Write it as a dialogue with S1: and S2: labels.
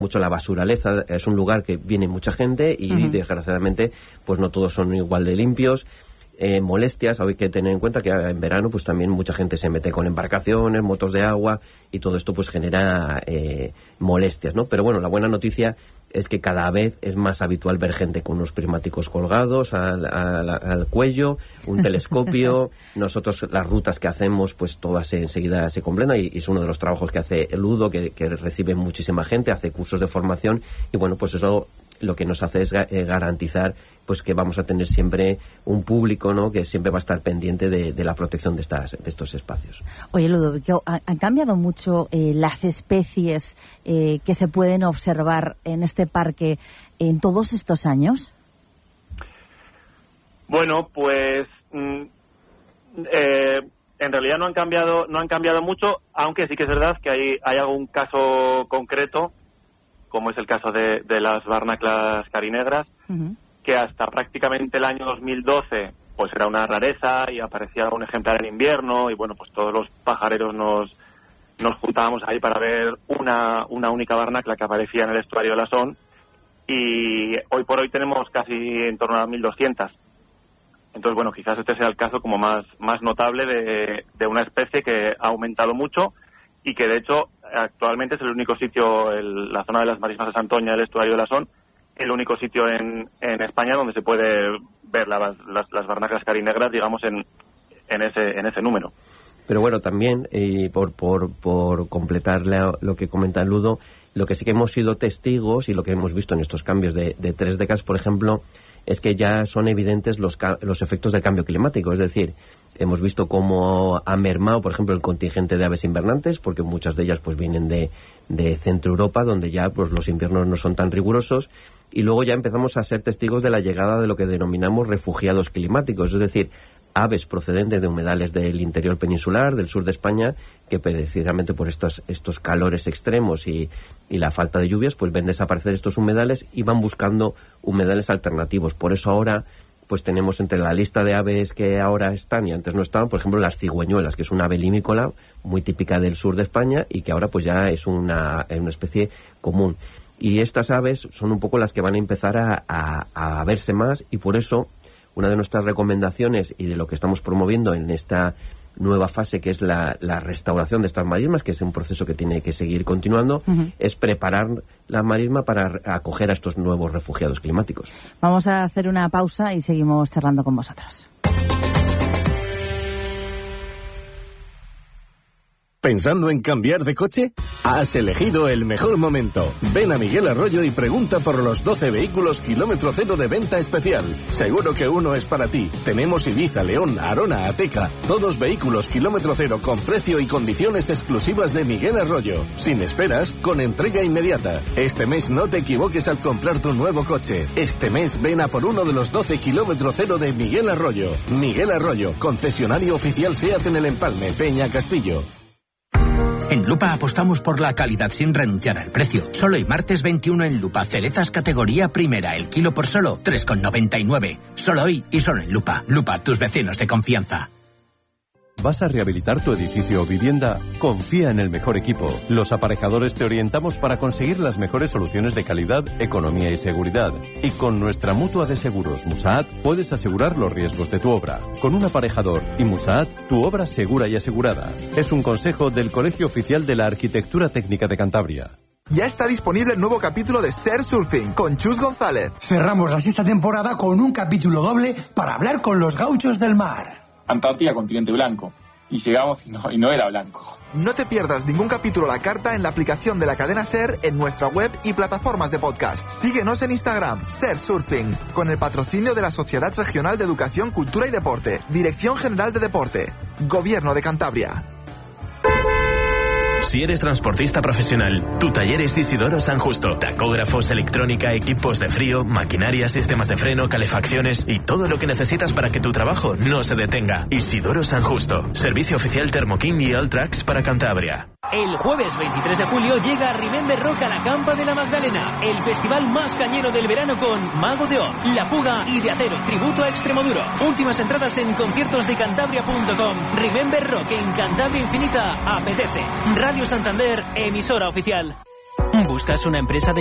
S1: mucho la basuraleza. Es un lugar que viene mucha gente y desgraciadamente pues no todos son igual de limpios. Molestias, hay que tener en cuenta que en verano pues también mucha gente se mete con embarcaciones, motos de agua y todo esto pues genera molestias, ¿no? Pero bueno, la buena noticia es que cada vez es más habitual ver gente con unos prismáticos colgados al cuello, un telescopio. Nosotros las rutas que hacemos pues todas enseguida se completan y es uno de los trabajos que hace el Ludo, que recibe muchísima gente, hace cursos de formación y bueno, pues eso lo que nos hace es garantizar pues que vamos a tener siempre un público, ¿no?, que siempre va a estar pendiente de la protección de estos espacios.
S2: Oye, Ludovico, ¿han cambiado mucho las especies que se pueden observar en este parque en todos estos años?
S3: Bueno, pues en realidad no han cambiado mucho, aunque sí que es verdad que hay algún caso concreto, como es el caso de las barnaclas carinegras, que hasta prácticamente el año 2012 pues era una rareza y aparecía un ejemplar en invierno y bueno, pues todos los pajareros nos juntábamos ahí para ver una única barnacla que aparecía en el estuario de la Son, y hoy por hoy tenemos casi en torno a 1.200. Entonces, bueno, quizás este sea el caso como más notable de una especie que ha aumentado mucho y que de hecho actualmente es el único sitio, la zona de las Marismas de Santoña, el estuario de la Son, el único sitio en España donde se puede ver las barnaclas carinegras, digamos, en ese número.
S1: Pero bueno, también, por completar lo que comenta Ludo, lo que sí que hemos sido testigos y lo que hemos visto en estos cambios de 3 décadas, por ejemplo, es que ya son evidentes los efectos del cambio climático. Es decir, hemos visto cómo ha mermado, por ejemplo, el contingente de aves invernantes, porque muchas de ellas pues vienen de Centro Europa, donde ya pues los inviernos no son tan rigurosos. Y luego ya empezamos a ser testigos de la llegada de lo que denominamos refugiados climáticos, es decir, aves procedentes de humedales del interior peninsular, del sur de España, que precisamente por estos calores extremos y la falta de lluvias, pues ven desaparecer estos humedales y van buscando humedales alternativos. Por eso ahora pues tenemos entre la lista de aves que ahora están y antes no estaban, por ejemplo, las cigüeñuelas, que es una ave limícola muy típica del sur de España y que ahora pues ya es una especie común. Y estas aves son un poco las que van a empezar a verse más, y por eso una de nuestras recomendaciones y de lo que estamos promoviendo en esta nueva fase, que es la restauración de estas marismas, que es un proceso que tiene que seguir continuando, es preparar la marisma para acoger a estos nuevos refugiados climáticos.
S2: Vamos a hacer una pausa y seguimos charlando con vosotros.
S4: ¿Pensando en cambiar de coche? Has elegido el mejor momento. Ven a Miguel Arroyo y pregunta por los 12 vehículos kilómetro cero de venta especial. Seguro que uno es para ti. Tenemos Ibiza, León, Arona, Ateca. Todos vehículos kilómetro cero con precio y condiciones exclusivas de Miguel Arroyo. Sin esperas, con entrega inmediata. Este mes no te equivoques al comprar tu nuevo coche. Este mes ven a por uno de los 12 kilómetro cero de Miguel Arroyo. Miguel Arroyo, concesionario oficial SEAT en el Empalme, Peña Castillo.
S5: En Lupa apostamos por la calidad sin renunciar al precio. Solo hoy martes 21 en Lupa, cerezas categoría primera, el kilo por solo 3,99. Solo hoy y solo en Lupa. Lupa, tus vecinos de confianza.
S6: ¿Vas a rehabilitar tu edificio o vivienda? Confía en el mejor equipo. Los aparejadores te orientamos para conseguir las mejores soluciones de calidad, economía y seguridad. Y con nuestra mutua de seguros Musaat puedes asegurar los riesgos de tu obra. Con un aparejador y Musaat, tu obra segura y asegurada. Es un consejo del Colegio Oficial de la Arquitectura Técnica de Cantabria.
S7: Ya está disponible el nuevo capítulo de Ser Surfing con Chus González.
S8: Cerramos la sexta temporada con un capítulo doble para hablar con los gauchos del mar.
S9: Antártida, continente blanco. Y llegamos y no era blanco.
S7: No te pierdas ningún capítulo a la carta en la aplicación de la cadena SER, en nuestra web y plataformas de podcast. Síguenos en Instagram, Ser Surfing, con el patrocinio de la Sociedad Regional de Educación, Cultura y Deporte, Dirección General de Deporte, Gobierno de Cantabria.
S10: Si eres transportista profesional, tu taller es Isidoro San Justo. Tacógrafos, electrónica, equipos de frío, maquinaria, sistemas de freno, calefacciones y todo lo que necesitas para que tu trabajo no se detenga. Isidoro San Justo. Servicio oficial Thermoking y Alltrax para Cantabria.
S11: El jueves 23 de julio llega Remember Rock a la Campa de la Magdalena, el festival más cañero del verano con Mago de Oz, La Fuga y De Acero, tributo a Extremoduro. Últimas entradas en conciertosdecantabria.com. Remember Rock en Cantabria Infinita apetece. Radio Santander, emisora oficial. ¿Buscas una empresa de